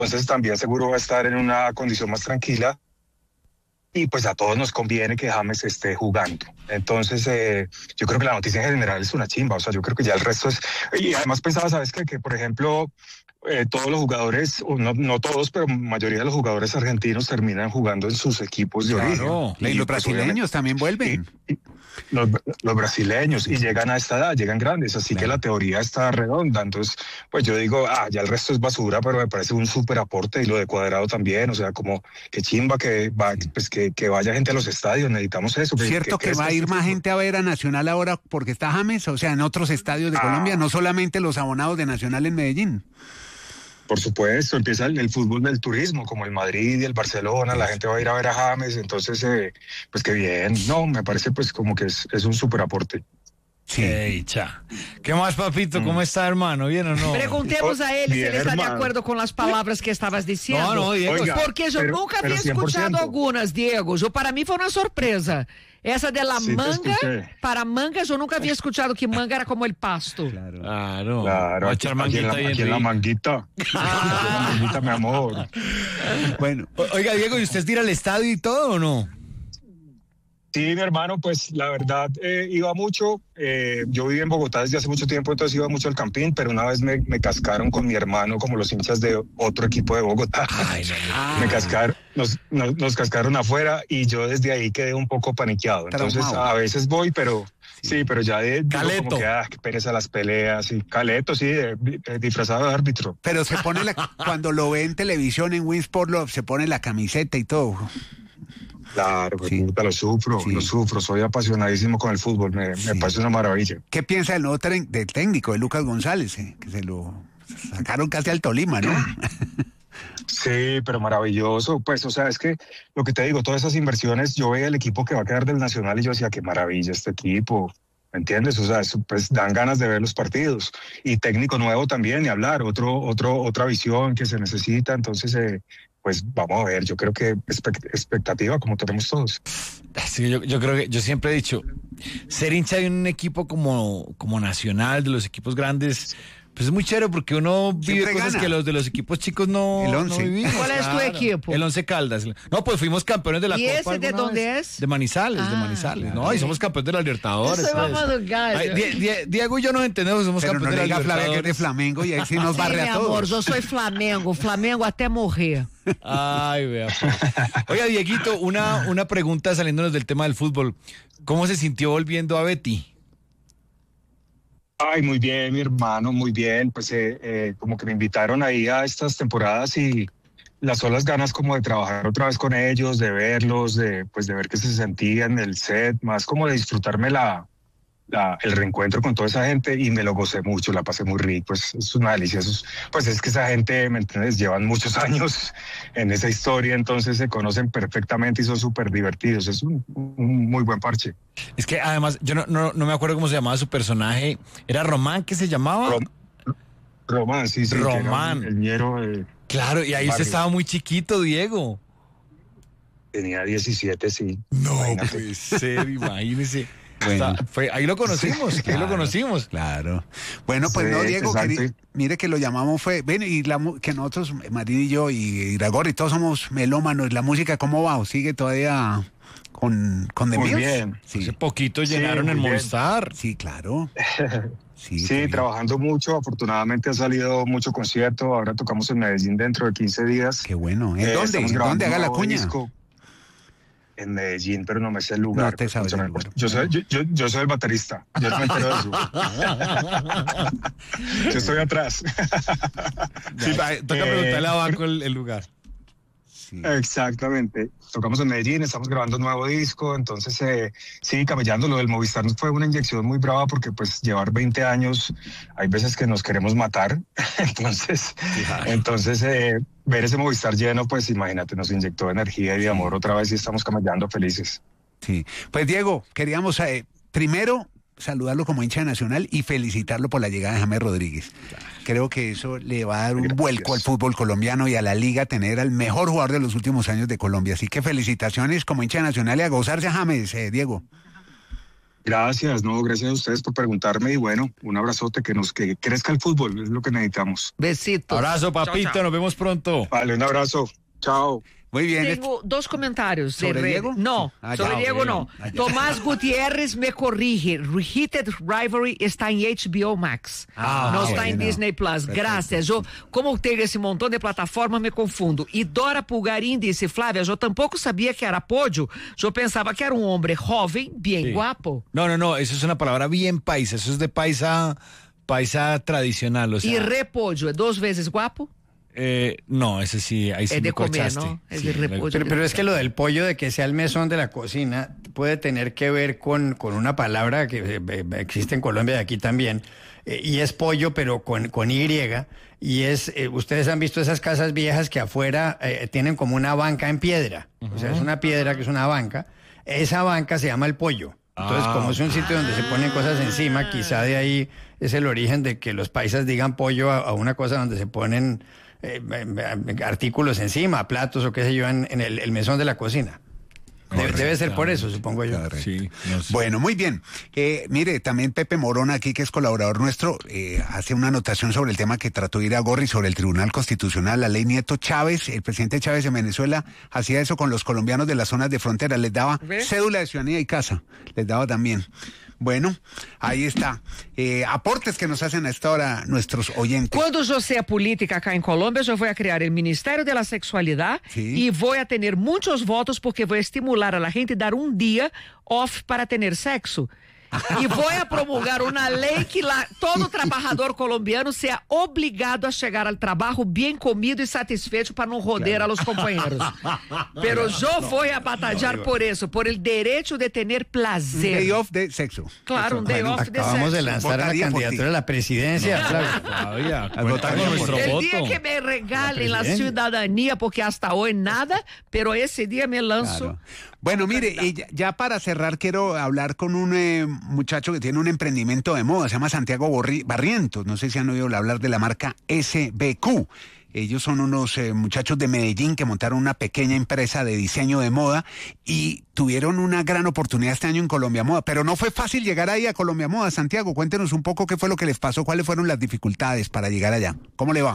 entonces también seguro va a estar en una condición más tranquila. Y pues a todos nos conviene que James esté jugando. Entonces, yo creo que la noticia en general es una chimba. O sea, yo creo que ya el resto es... Y además pensaba, ¿sabes qué? Que por ejemplo, todos los jugadores, o no todos, pero mayoría de los jugadores argentinos terminan jugando en sus equipos de origen. Claro, y los pues, brasileños también vuelven. y los brasileños, y llegan a esta edad, llegan grandes, así que la teoría está redonda. Entonces, pues yo digo, ya el resto es basura, pero me parece un súper aporte, y lo de Cuadrado también, o sea, como que chimba pues que vaya gente a los estadios, necesitamos eso. ¿Cierto que va a ir más gente a ver a Nacional ahora porque está James? O sea, en otros estadios de Colombia, no solamente los abonados de Nacional en Medellín. Por supuesto, empieza el fútbol del turismo, como el Madrid y el Barcelona, la gente va a ir a ver a James, entonces, pues qué bien, no, me parece pues como que es un súper aporte. Sí. ¿Qué más, papito? ¿Cómo está, hermano? ¿Bien o no? Preguntemos a él si él está de acuerdo con las palabras que estabas diciendo. No, Diego. Oiga, porque yo nunca había escuchado algunas, Diego. Para mí fue una sorpresa. Esa de la manga, para manga, yo nunca había escuchado que manga era como el pasto. Claro. Claro, a echar manguita aquí en la manguita. Aquí en la manguita, mi amor. Bueno, oiga, Diego, ¿y usted tira al estadio y todo o no? Sí, mi hermano, pues la verdad iba mucho. Yo viví en Bogotá desde hace mucho tiempo, entonces iba mucho al Campín, pero una vez me cascaron con mi hermano, como los hinchas de otro equipo de Bogotá. Ay, Me cascaron, nos cascaron afuera, y yo desde ahí quedé un poco paniqueado. Entonces a veces voy, pero sí, pero ya Caleto. como que qué pereza las peleas, y Caleto, sí, disfrazado de árbitro. Pero se pone cuando lo ve en televisión en Winsport, se pone la camiseta y todo. Claro, pues lo sufro, soy apasionadísimo con el fútbol, me parece una maravilla. ¿Qué piensa del nuevo del técnico, de Lucas González? Que se lo sacaron casi al Tolima, ¿no? Sí, pero maravilloso, pues, o sea, es que lo que te digo, todas esas inversiones, yo veía el equipo que va a quedar del Nacional y yo decía, qué maravilla este equipo, ¿me entiendes? O sea, pues dan ganas de ver los partidos, y técnico nuevo también, y hablar, otra visión que se necesita, entonces, pues vamos a ver, yo creo que expectativa como tenemos todos. Sí, yo creo que, yo siempre he dicho, ser hincha de un equipo como Nacional, de los equipos grandes, pues es muy chévere porque uno vive Siempre cosas gana. que los de los equipos chicos no vivimos. ¿Cuál es tu equipo? El Once Caldas. No, pues fuimos campeones de la ¿Y Copa. ese de dónde es? De Manizales, de Manizales. No, y somos campeones de la Libertadores. Estoy mamando gallo. Diego y yo nos entendemos, somos Pero no campeones le de la diga a Flavia que es de Libertadores. Flamengo y ahí sí nos barre mi a amor, todos. yo soy Flamengo até morrer. Ay, vea. Pues. Oiga, Dieguito, una pregunta saliéndonos del tema del fútbol. ¿Cómo se sintió volviendo a Betty? Ay, muy bien, mi hermano, muy bien. Pues como que me invitaron ahí a estas temporadas, y las solas ganas como de trabajar otra vez con ellos, de verlos, de ver qué se sentía en el set, más como de disfrutarme el reencuentro con toda esa gente, y me lo gocé mucho, la pasé muy rico, es una delicia. Pues es que esa gente, ¿me entiendes? Llevan muchos años en esa historia, entonces se conocen perfectamente y son súper divertidos, es un muy buen parche. Es que además, yo no me acuerdo cómo se llamaba su personaje. ¿Era Román que se llamaba? Román, sí. Román. El ñero. Claro, y ahí usted estaba muy chiquito, Diego. Tenía 17, sí. No, Imagínate. puede ser, imagínese. Bueno. Ahí lo conocimos, Sí, ahí lo conocimos. Claro. Bueno, pues Sí, no, Diego, exacto. mire que lo llamamos bueno, y que nosotros, Marín y yo, y Iragorri, todos somos melómanos. ¿La música cómo va? ¿O sigue todavía con The Muy Mills? bien. Sí. Hace poquito llenaron el muy bien. Movistar. Sí, claro. Sí, trabajando mucho, afortunadamente ha salido mucho concierto, ahora tocamos en Medellín dentro de 15 días. Qué bueno. ¿En dónde? Estamos ¿En grabando dónde haga un la nuevo cuña? disco en Medellín, pero no me sé el lugar. No te sabes el lugar. Yo soy el baterista, yo no me entero de eso. Yo estoy atrás. Sí, toca preguntarle a Baco el lugar. Sí. Exactamente. Tocamos en Medellín, estamos grabando un nuevo disco, entonces sí, camellando. Lo del Movistar fue una inyección muy brava, porque pues llevar 20 años, hay veces que nos queremos matar, entonces ver ese Movistar lleno, pues imagínate, nos inyectó energía y amor otra vez, y estamos camellando felices. Sí. Pues Diego, queríamos primero saludarlo como hincha nacional y felicitarlo por la llegada de James Rodríguez. Creo que eso le va a dar un vuelco al fútbol colombiano y a la liga, tener al mejor jugador de los últimos años de Colombia. Así que felicitaciones como hincha nacional y a gozarse a James, Diego. Gracias, no, gracias a ustedes por preguntarme y bueno, un abrazote, que crezca el fútbol, es lo que necesitamos. Besito. Abrazo, papito, chao, chao. Nos vemos pronto. Vale, un abrazo, chao. Muy bien. Tengo dos comentarios. ¿Sobre Diego? No, sobre Diego no. Tomás Gutiérrez me corrige. Heated Rivalry está en HBO Max. No está en Disney Plus. Gracias. Yo, como tengo esse montão de plataformas, me confundo. E Dora Pulgarín dice, Flávia, yo tampoco sabía que era pollo. Yo pensaba que era un hombre joven, bien guapo. No, eso es una palabra bien paisa. Eso es de paisa tradicional. O sea, ¿Y repollo es 2 veces guapo? No, ese sí, ahí sí es me de comer, corchaste. ¿no? Es de repollo. Pero es que lo del pollo, de que sea el mesón de la cocina, puede tener que ver con una palabra que existe en Colombia y aquí también, y es pollo, pero con Y, y es, ustedes han visto esas casas viejas que afuera tienen como una banca en piedra, o sea, es una piedra que es una banca, esa banca se llama el pollo. Entonces, como es un sitio donde se ponen cosas encima, quizá de ahí es el origen de que los paisas digan pollo a una cosa donde se ponen artículos encima, platos o qué sé yo, en el mesón de la cocina. Debe ser por eso, supongo yo. Sí, no sé. Bueno, muy bien. Mire, también Pepe Morón aquí, que es colaborador nuestro, hace una anotación sobre el tema que trató Iragorri sobre el Tribunal Constitucional, la ley Nieto Chávez. El presidente Chávez en Venezuela hacía eso con los colombianos de las zonas de frontera, les daba cédula de ciudadanía y casa, les daba también. Bueno, ahí está. Aportes que nos hacen a esta hora nuestros oyentes. Cuando yo sea política acá en Colombia, yo voy a crear el Ministerio de la Sexualidad y voy a tener muchos votos porque voy a estimular a la gente a dar un día off para tener sexo. Y voy a promulgar una ley que todo trabajador colombiano sea obligado a llegar al trabajo bien comido y satisfecho para no joder a los compañeros. Pero yo voy a batallar por eso, por el derecho de tener placer. Un day off de sexo. Claro, un day off de sexo. Acabamos de lanzar a la candidatura a la presidencia. El día que me regalen la ciudadanía, porque hasta hoy nada, pero ese día me lanzo. Claro. Bueno, mire, ya para cerrar quiero hablar con un muchacho que tiene un emprendimiento de moda, se llama Santiago Barrientos, no sé si han oído hablar de la marca SBQ. Ellos son unos muchachos de Medellín que montaron una pequeña empresa de diseño de moda y tuvieron una gran oportunidad este año en Colombia Moda, pero no fue fácil llegar ahí a Colombia Moda. Santiago, cuéntenos un poco qué fue lo que les pasó, cuáles fueron las dificultades para llegar allá. ¿Cómo le va?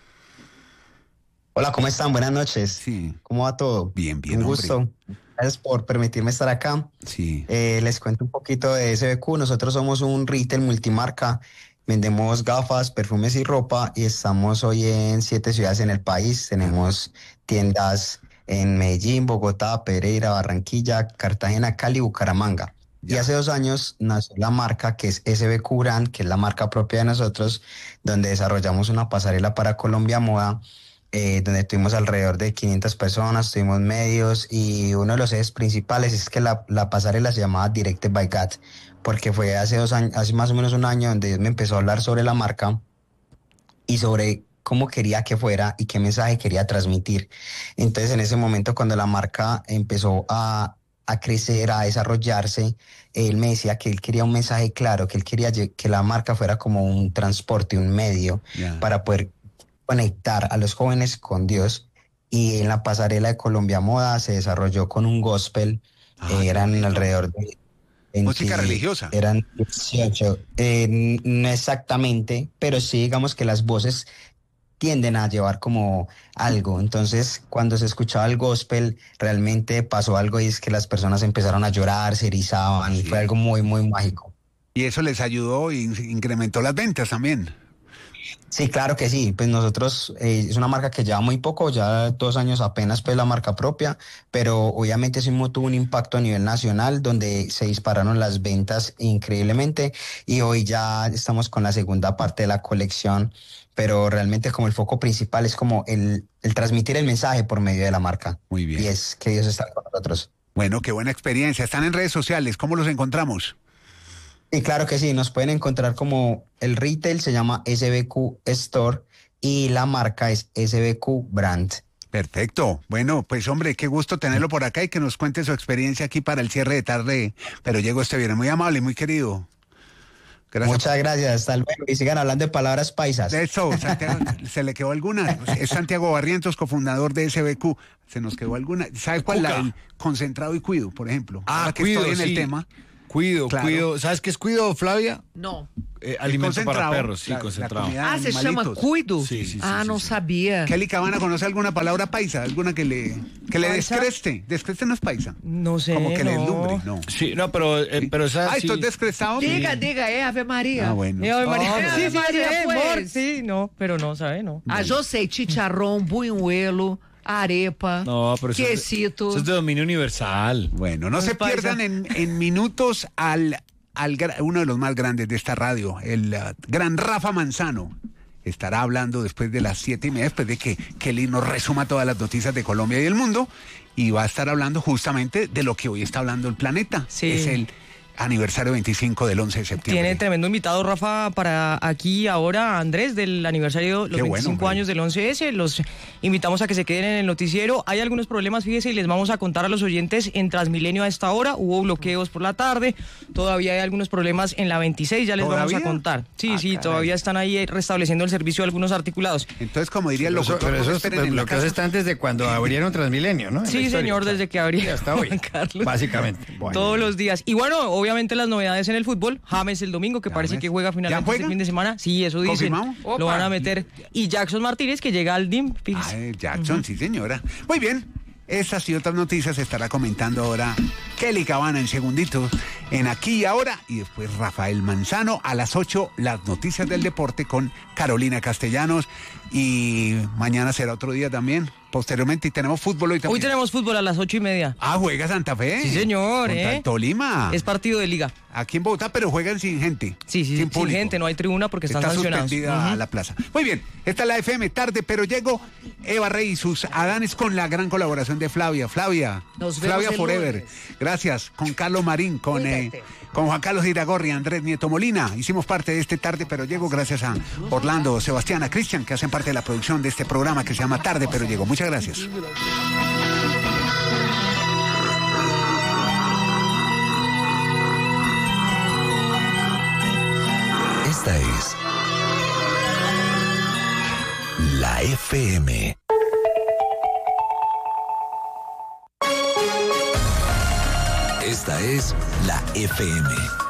Hola, ¿cómo están? Buenas noches. Sí. ¿Cómo va todo? Bien, Un gusto. hombre. Gracias por permitirme estar acá. Sí. Les cuento un poquito de SBQ. Nosotros somos un retail multimarca. Vendemos gafas, perfumes y ropa y estamos hoy en 7 ciudades en el país. Tenemos tiendas en Medellín, Bogotá, Pereira, Barranquilla, Cartagena, Cali, Bucaramanga. Y hace 2 años nació la marca que es SBQ Brand, que es la marca propia de nosotros, donde desarrollamos una pasarela para Colombia Moda, donde tuvimos alrededor de 500 personas, tuvimos medios y uno de los ejes principales es que la pasarela se llamaba Directed by God, porque fue hace 2 años, hace más o menos un año donde me empezó a hablar sobre la marca y sobre cómo quería que fuera y qué mensaje quería transmitir. Entonces en ese momento cuando la marca empezó a crecer, a desarrollarse, él me decía que él quería un mensaje claro, que él quería que la marca fuera como un transporte, un medio para poder conectar a los jóvenes con Dios. Y en la pasarela de Colombia Moda se desarrolló con un gospel, eran alrededor de 20, música religiosa. Eran 18, no exactamente, pero sí digamos que las voces tienden a llevar como algo. Entonces, cuando se escuchaba el gospel, realmente pasó algo y es que las personas empezaron a llorar, se erizaban, y fue algo muy, muy mágico. Y eso les ayudó y incrementó las ventas también. Sí, claro que sí. Pues nosotros, es una marca que lleva muy poco, ya 2 años apenas, pues la marca propia, pero obviamente sí tuvo un impacto a nivel nacional donde se dispararon las ventas increíblemente y hoy ya estamos con la segunda parte de la colección, pero realmente como el foco principal es como el transmitir el mensaje por medio de la marca. Muy bien. Y es que Dios está con nosotros. Bueno, qué buena experiencia. Están en redes sociales, ¿cómo los encontramos? Sí, claro que sí, nos pueden encontrar como el retail se llama SBQ Store y la marca es SBQ Brand. Perfecto. Bueno, pues hombre, qué gusto tenerlo por acá y que nos cuente su experiencia aquí para el cierre de tarde. Pero llegó este viernes, muy amable, muy querido. Gracias. Muchas gracias, hasta luego y sigan hablando de palabras paisas. De eso, Santiago, ¿se le quedó alguna? Es Santiago Barrientos, cofundador de SBQ. ¿Se nos quedó alguna? ¿Sabe cuál? El concentrado y cuido, por ejemplo. Ahora que estoy en el tema. Cuido. ¿Sabes qué es cuido, Flavia? No. Alimento para perros, sí, concentrado. Se llama cuido? Sí. No sabía. Kelly Cabana, ¿conoce alguna palabra paisa? ¿Alguna que le descreste? ¿Descreste no es paisa? No sé, Como que le deslumbre, no. Sí, no, pero esa sí. ¿Estoy descrestado? Diga, Ave María. Ah, bueno. Ave María. Ave María, pues. Sí, no, pero no, ¿sabe? No. Yo sé chicharrón, buñuelo, arepa, No, pero quesito. Eso es de dominio universal. Bueno, no se pierdan en minutos uno de los más grandes de esta radio, el gran Rafa Manzano. Estará hablando después de las 7:30, después de que Kelly nos resuma todas las noticias de Colombia y del mundo, y va a estar hablando justamente de lo que hoy está hablando el planeta. Sí. Es el aniversario 25 del 11 de septiembre. Tiene tremendo invitado, Rafa, para aquí ahora, Andrés, del aniversario, los 25 años del 11S. Los invitamos a que se queden en el noticiero. Hay algunos problemas, fíjese, y les vamos a contar a los oyentes en Transmilenio a esta hora. Hubo bloqueos por la tarde. Todavía hay algunos problemas en la 26, ya les vamos a contar. Sí, caray. Todavía están ahí restableciendo el servicio de algunos articulados. Entonces, como diría el locutor, pero esos bloqueos están antes de cuando abrieron Transmilenio, ¿no? Sí, señor, desde que abrieron. Hasta hoy, Carlos. básicamente. Bueno. Todos los días. Y bueno, obviamente las novedades en el fútbol. James el domingo, que parece que juega finalmente este fin de semana. Sí, eso dicen. Lo van a meter. Y Jackson Martínez, que llega al DIM. Jackson, sí señora. Muy bien. Esas y otras noticias estará comentando ahora Kelly Cabana en segunditos en Aquí y Ahora, y después Rafael Manzano a las 8, las noticias del deporte con Carolina Castellanos, y mañana será otro día también, posteriormente, y tenemos fútbol hoy también. Hoy tenemos fútbol a las 8:30. ¿Juega Santa Fe? Sí, señor, contra el Tolima. Es partido de liga. Aquí en Bogotá, pero juegan sin gente. Sí, sin gente, no hay tribuna porque están sancionados. Está suspendida la plaza. Muy bien, esta es la FM Tarde, pero llego. Eva Rey y sus Adanes con la gran colaboración de Flavia. Flavia Forever. Lunes. Gracias. Con Carlos Marín, con Juan Carlos Iragorri, Andrés Nieto Molina. Hicimos parte de este Tarde, pero llego. Gracias a Orlando, Sebastián, a Cristian, que hacen parte de la producción de este programa que se llama Tarde, pero llego. Muchas gracias. Esta es la FM. Esta es la FM.